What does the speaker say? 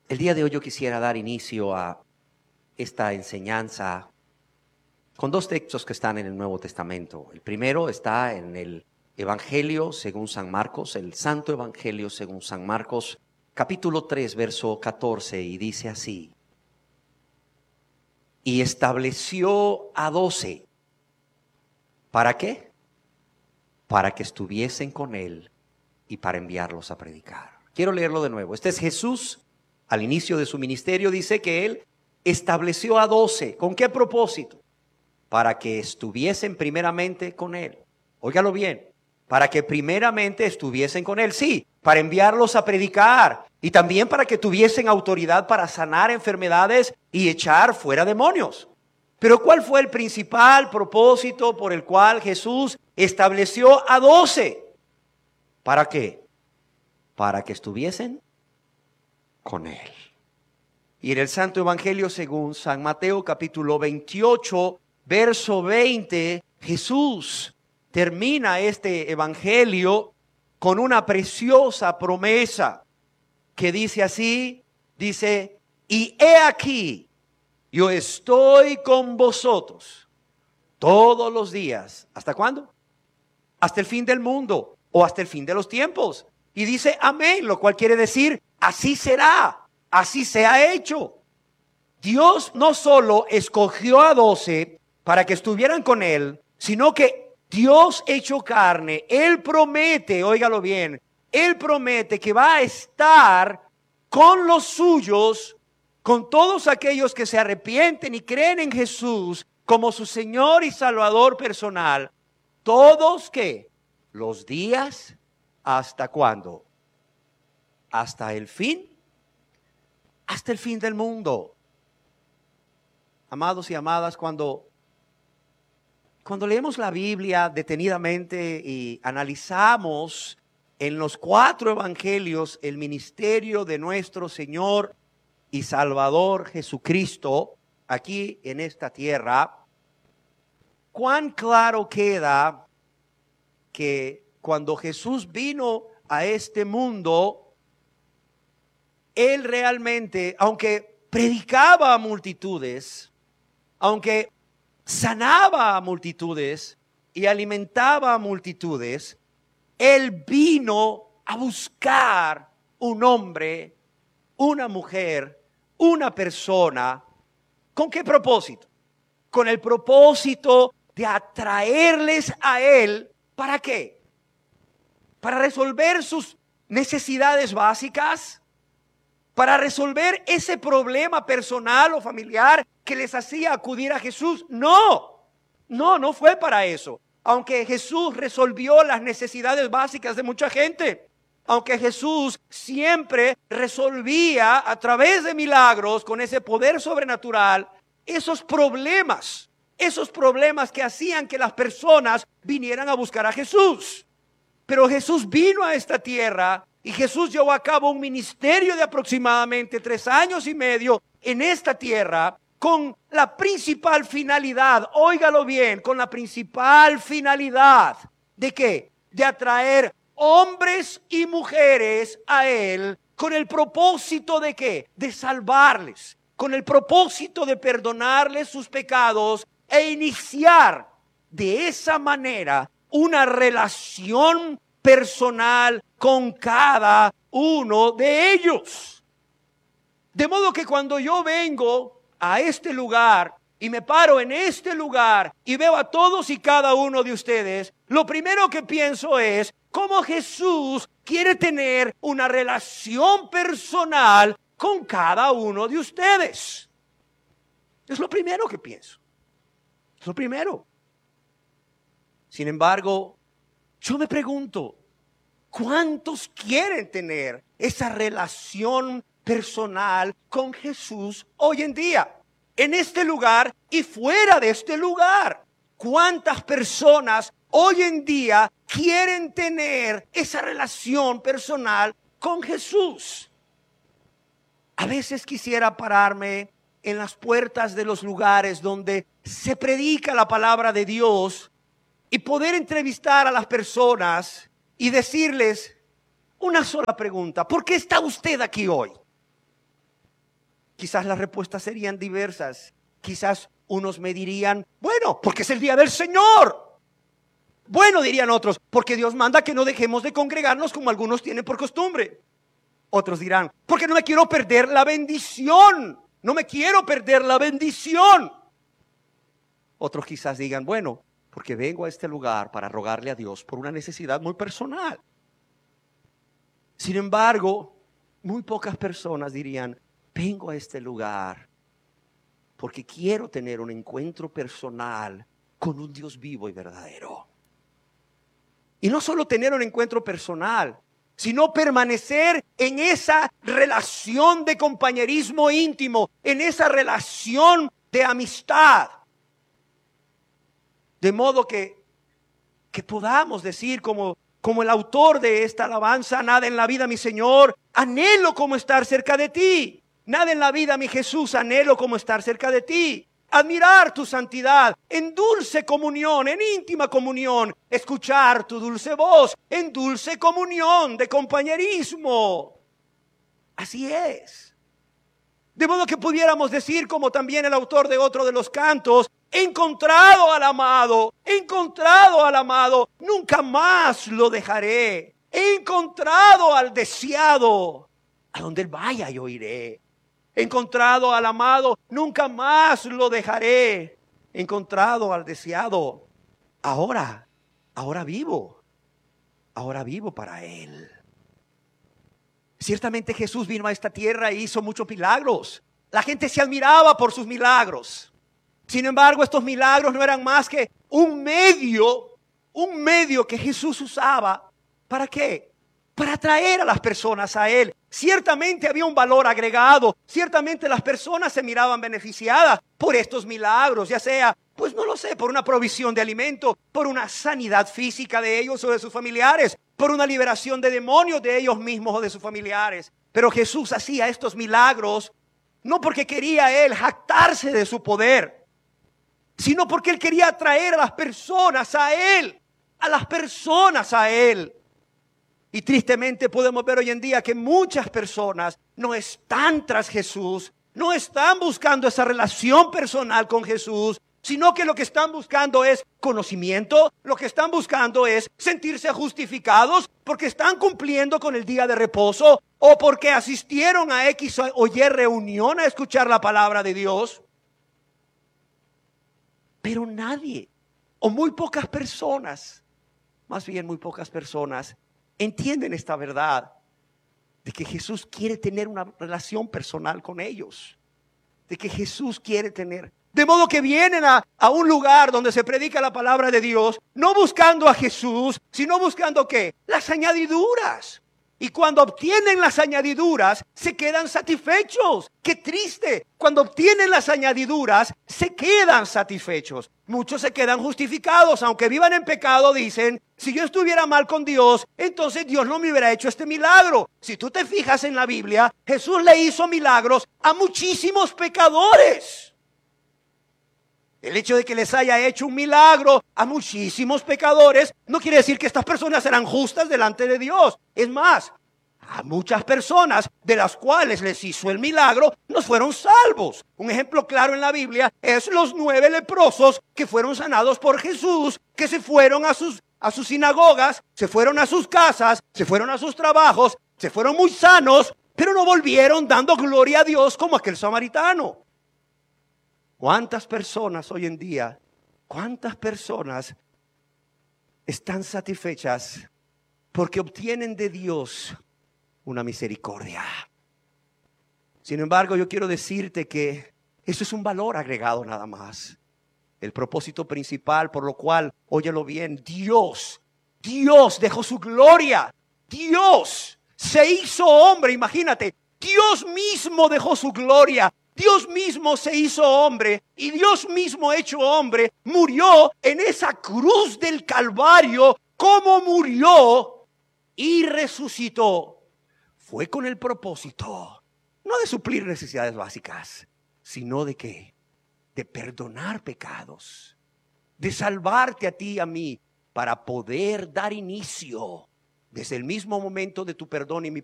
El día de hoy yo quisiera dar inicio a esta enseñanza con dos textos que están en el Nuevo Testamento. El primero está en el Evangelio según San Marcos, el Santo Evangelio según San Marcos, capítulo 3, verso 14, y dice así: y estableció a 12. ¿Para qué? Para que estuviesen con él y para enviarlos a predicar. Quiero leerlo de nuevo. Este es Jesús. Al inicio de su ministerio dice que él estableció a 12. ¿Con qué propósito? Para que estuviesen primeramente con él. Óigalo bien. Para que primeramente estuviesen con él. Sí, para enviarlos a predicar. Y también para que tuviesen autoridad para sanar enfermedades y echar fuera demonios. Pero ¿cuál fue el principal propósito por el cual Jesús estableció a 12? ¿Para qué? Para que estuviesen con él. Y en el Santo Evangelio según San Mateo capítulo 28, verso 20, Jesús termina este evangelio con una preciosa promesa que dice así, dice: y he aquí, yo estoy con vosotros todos los días. ¿Hasta cuándo? Hasta el fin del mundo o hasta el fin de los tiempos. Y dice amén, lo cual quiere decir así será, así se ha hecho. Dios no solo escogió a 12 para que estuvieran con él, sino que Dios hecho carne, él promete, óigalo bien, él promete que va a estar con los suyos, con todos aquellos que se arrepienten y creen en Jesús como su Señor y Salvador personal. Todos que los días, ¿hasta cuándo? Hasta el fin del mundo. Amados y amadas, cuando leemos la Biblia detenidamente y analizamos en los 4 evangelios el ministerio de nuestro Señor y Salvador Jesucristo aquí en esta tierra, cuán claro queda que cuando Jesús vino a este mundo, él realmente, aunque predicaba a multitudes, aunque sanaba a multitudes y alimentaba a multitudes, él vino a buscar un hombre, una mujer, una persona. ¿Con qué propósito? Con el propósito de atraerles a él. ¿Para qué? Para resolver sus necesidades básicas, para resolver ese problema personal o familiar que les hacía acudir a Jesús. No fue para eso. Aunque Jesús resolvió las necesidades básicas de mucha gente, aunque Jesús siempre resolvía a través de milagros con ese poder sobrenatural esos problemas que hacían que las personas vinieran a buscar a Jesús. Pero Jesús vino a esta tierra y Jesús llevó a cabo un ministerio de aproximadamente 3 años y medio en esta tierra con la principal finalidad, óigalo bien, con la principal finalidad ¿de qué? De atraer hombres y mujeres a él con el propósito ¿de qué? De salvarles, con el propósito de perdonarles sus pecados e iniciar de esa manera una relación personal con cada uno de ellos. De modo que cuando yo vengo a este lugar y me paro en este lugar y veo a todos y cada uno de ustedes, lo primero que pienso es cómo Jesús quiere tener una relación personal con cada uno de ustedes. Es lo primero que pienso. Es lo primero. Sin embargo, yo me pregunto, ¿cuántos quieren tener esa relación personal con Jesús hoy en día? En este lugar y fuera de este lugar. ¿Cuántas personas hoy en día quieren tener esa relación personal con Jesús? A veces quisiera pararme en las puertas de los lugares donde se predica la palabra de Dios y poder entrevistar a las personas y decirles una sola pregunta: ¿por qué está usted aquí hoy? quizás las respuestas serían diversas. Quizás unos me dirían, bueno, porque es el día del Señor. Bueno, dirían otros, porque Dios manda que no dejemos de congregarnos como algunos tienen por costumbre. Otros dirán, porque no me quiero perder la bendición. No me quiero perder la bendición. Otros quizás digan, bueno, porque vengo a este lugar para rogarle a Dios por una necesidad muy personal. Sin embargo, muy pocas personas dirían, vengo a este lugar porque quiero tener un encuentro personal con un Dios vivo y verdadero. Y no solo tener un encuentro personal, sino permanecer en esa relación de compañerismo íntimo, en esa relación de amistad. De modo que podamos decir como el autor de esta alabanza, nada en la vida, mi Señor, anhelo como estar cerca de ti. Nada en la vida, mi Jesús, anhelo como estar cerca de ti. Admirar tu santidad en dulce comunión, en íntima comunión. Escuchar tu dulce voz en dulce comunión de compañerismo. Así es. De modo que pudiéramos decir, como también el autor de otro de los cantos, he encontrado al amado, nunca más lo dejaré. He encontrado al deseado, a donde él vaya yo iré. He encontrado al amado, nunca más lo dejaré. He encontrado al deseado. Ahora vivo para él. Ciertamente Jesús vino a esta tierra e hizo muchos milagros. La gente se admiraba por sus milagros. Sin embargo, estos milagros no eran más que un medio que Jesús usaba. ¿Para qué? Para atraer a las personas a Él. Ciertamente había un valor agregado. Ciertamente las personas se miraban beneficiadas por estos milagros, ya sea, pues no lo sé, por una provisión de alimento, por una sanidad física de ellos o de sus familiares, por una liberación de demonios de ellos mismos o de sus familiares. Pero Jesús hacía estos milagros no porque quería Él jactarse de su poder, sino porque Él quería atraer a las personas a Él, Y tristemente podemos ver hoy en día que muchas personas no están tras Jesús, no están buscando esa relación personal con Jesús, sino que lo que están buscando es conocimiento, lo que están buscando es sentirse justificados porque están cumpliendo con el día de reposo o porque asistieron a X o Y reunión a escuchar la palabra de Dios. Pero nadie, o muy pocas personas, más bien muy pocas personas, entienden esta verdad de que Jesús quiere tener una relación personal con ellos, de que Jesús quiere tener, de modo que vienen a un lugar donde se predica la palabra de Dios, no buscando a Jesús, sino buscando ¿qué? Las añadiduras. Y cuando obtienen las añadiduras, se quedan satisfechos. ¡Qué triste! Cuando obtienen las añadiduras, se quedan satisfechos. Muchos se quedan justificados, aunque vivan en pecado, dicen, si yo estuviera mal con Dios, entonces Dios no me hubiera hecho este milagro. Si tú te fijas en la Biblia, Jesús le hizo milagros a muchísimos pecadores. El hecho de que les haya hecho un milagro a muchísimos pecadores no quiere decir que estas personas eran justas delante de Dios. Es más, a muchas personas de las cuales les hizo el milagro no fueron salvos. Un ejemplo claro en la Biblia es los 9 leprosos que fueron sanados por Jesús, que se fueron a sus sinagogas, se fueron a sus casas, se fueron a sus trabajos, se fueron muy sanos, pero no volvieron dando gloria a Dios como aquel samaritano. ¿Cuántas personas hoy en día, están satisfechas porque obtienen de Dios una misericordia? Sin embargo, yo quiero decirte que eso es un valor agregado nada más. El propósito principal por lo cual, óyelo bien, Dios dejó su gloria. Dios se hizo hombre, imagínate, Dios mismo dejó su gloria. Dios mismo se hizo hombre y Dios mismo hecho hombre murió en esa cruz del Calvario como murió y resucitó. Fue con el propósito, no de suplir necesidades básicas, sino de ¿qué? De perdonar pecados, de salvarte a ti y a mí para poder dar inicio desde el mismo momento de tu perdón y mi